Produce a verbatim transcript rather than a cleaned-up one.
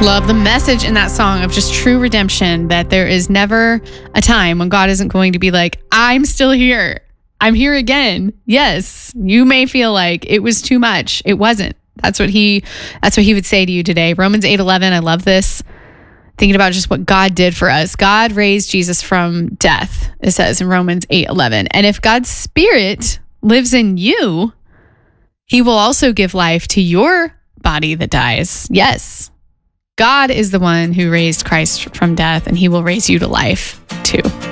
Love the message in that song of just true redemption, that there is never a time when God isn't going to be like, I'm still here. I'm here again. Yes, you may feel like it was too much. It wasn't. That's what he, that's what he would say to you today. Romans eight eleven. I love this. Thinking about just what God did for us. God raised Jesus from death, it says in Romans eight eleven. And if God's Spirit lives in you, he will also give life to your body that dies. Yes. God is the one who raised Christ from death, and he will raise you to life too.